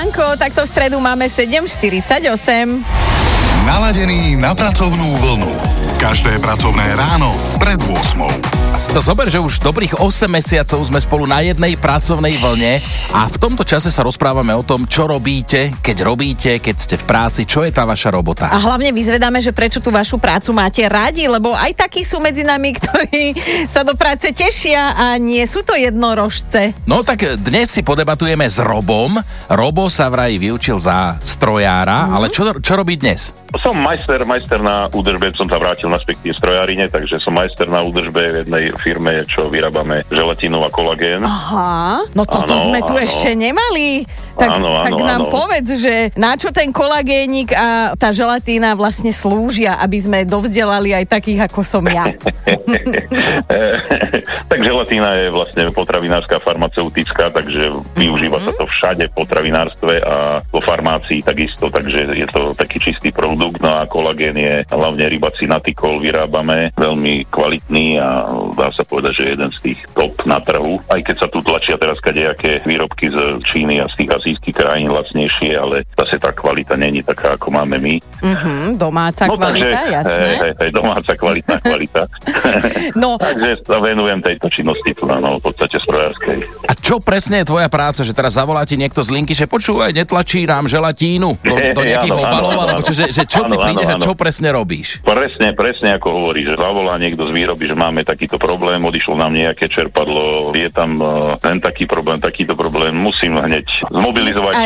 ránko, takto v stredu máme 7:48. Naladený na pracovnú vlnu. Každé pracovné ráno pred 8:00. To zober, že už dobrých 8 mesiacov sme spolu na jednej pracovnej vlne a v tomto čase sa rozprávame o tom, čo robíte, keď ste v práci, čo je tá vaša robota. A hlavne vyzvedáme, že prečo tú vašu prácu máte radi, lebo aj takí sú medzi nami, ktorí sa do práce tešia a nie sú to jednorožce. No tak dnes si podebatujeme s Robom. Robo sa vraj vyučil za strojára, ale čo robí dnes? Som majster na údržbe, som sa vrátil naspäť k strojárine, takže som majster na údržbe v jednej firme, čo vyrábame želatínu a kolagén. Aha, no toto sme tu ešte nemali. Tak nám povedz, že na čo ten kolagénik a tá želatína vlastne slúžia, aby sme dovzdelali aj takých, ako som ja. Tak želatína je vlastne potravinárska farmaceutická, takže využíva sa to všade v potravinárstve a vo farmácii takisto, takže je to taký čistý produkt. No a kolagén je hlavne rybací natikol, vyrábame veľmi kvalitný a dá sa povedať, že jeden z tých top na trhu. Aj keď sa tu tlačia teraz kadejaké výrobky z Číny a z tých azijských krajín lacnejšie, ale zase tá kvalita není taká, ako máme my. Domáca kvalita, jasné. Domáca kvalitná kvalita. No. Takže sa venujem tejto činnosti tu v podstate strojárskej. A čo presne je tvoja práca, že teraz zavolá ti niekto z linky, že počúvaj, netlačí nám želatínu do nejakých obalov, alebo že čo ty prídeš a čo presne robíš? Presne ako hovoríš, že zavolá niekto z výroby, že máme takýto problém, odišlo nám nejaké čerpadlo, je tam ten takýto problém, musím hneď zmobilizovať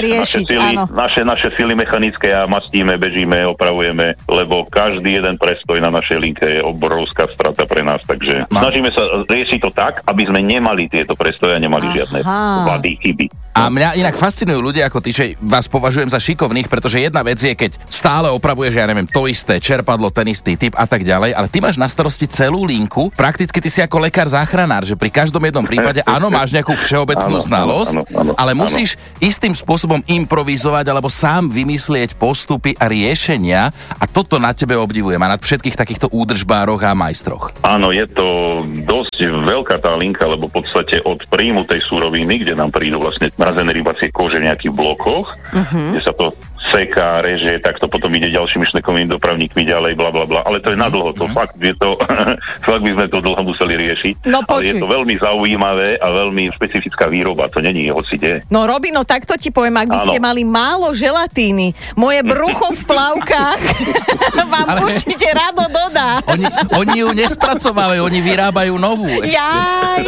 naše sily mechanické a mastíme, bežíme, opravujeme, lebo každý jeden prestoj na našej linke je obrovská strata pre nás, takže snažíme sa riešiť to tak, aby sme nemali tieto prestoje a nemali žiadne vady, chyby. A mňa inak fascinujú ľudia ako ty, že vás považujem za šikovných, pretože jedna vec je, keď stále opravuješ, ja neviem, to isté, čerpadlo, ten istý typ a tak ďalej, ale ty máš na starosti celú linku, prakticky ty si ako lekár záchranár, že pri každom jednom prípade, áno, máš nejakú všeobecnú znalosť, ale musíš istým spôsobom improvizovať alebo sám vymyslieť postupy a riešenia a toto na tebe obdivujem a na všetkých takýchto údržbároch a majstroch. Áno, je to dosť veľká tá linka, lebo v podstate od príjmu tej suroviny, kde nám prídu vlastne mrazené rybacie kože v nejakých blokoch, kde sa to seká, reže, tak to potom ide ďalšími šnekovými dopravníkmi ďalej, blablabla. Ale to je nadlho, to fakt by sme to dlho museli riešiť. No, ale je to veľmi zaujímavé a veľmi špecifická výroba, to není hocide. No Robino, takto ti poviem, ak by ste mali málo želatíny, moje brucho v plavkách vám určite rado dodá. Oni ju nespracovávajú, oni vyrábajú novú. Jaj!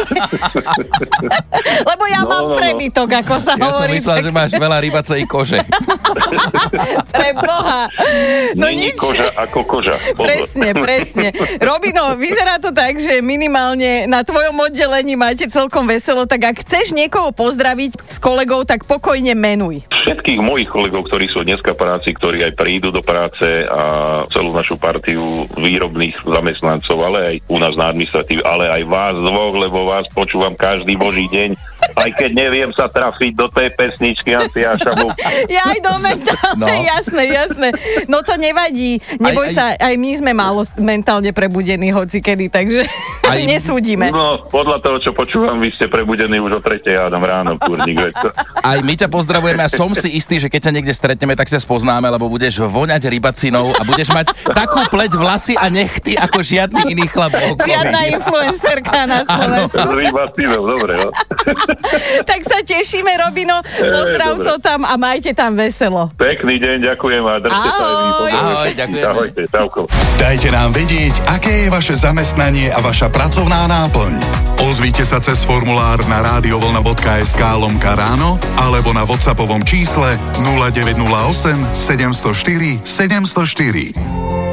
Lebo ja mám prebytok, ako sa hovorí. Ja som myslel, že máš veľa rybacej kože. Pre Boha. No není koža ako koža. Presne. Robino, vyzerá to tak, že minimálne na tvojom oddelení máte celkom veselo, tak ak chceš niekoho pozdraviť s kolegou, tak pokojne menuj. Všetkých mojich kolegov, ktorí sú dneska v práci, ktorí aj prídu do práce a celú našu partiu výrobných zamestnancov, ale aj u nás na administratíve, ale aj vás dvoch, lebo vás počúvam každý boží deň. Aj keď neviem sa trafiť do tej pesničky Antiášamu. Ja aj do mentálnej, jasné. No to nevadí. Neboj sa, aj my sme málo mentálne prebudení hocikedy, takže nesúdime. No, podľa toho, čo počúvam, vy ste prebudení už o 3:00 hádam ráno, kurník. Aj my ťa pozdravujeme a som si istý, že keď ťa niekde stretneme, tak ťa spoznáme, lebo budeš voňať rybacinou a budeš mať takú pleť, vlasy a nechty ako žiadny iný chlap. Žiadna influencerka na Slovensku. S rybacinou, dobre, no. Tak sa tešíme, Robino, pozdrav to tam a majte tam veselo. Pekný deň, ďakujem a držte sa aj vy. Ahoj, ďakujem. Ahojte, čauko. Dajte nám vedieť, aké je vaše zamestnanie a vaša pracovná náplň. Ozvite sa cez formulár na radiovlna.sk/ráno alebo na WhatsAppovom čísle 0908 704 704.